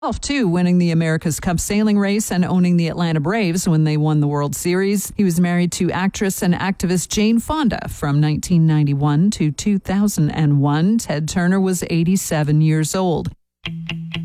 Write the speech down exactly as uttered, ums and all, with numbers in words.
Golf, too, winning the America's Cup sailing race and owning the Atlanta Braves when they won the World Series. He was married to actress and activist Jane Fonda from nineteen ninety-one to two thousand one. Ted Turner was eighty-seven years old.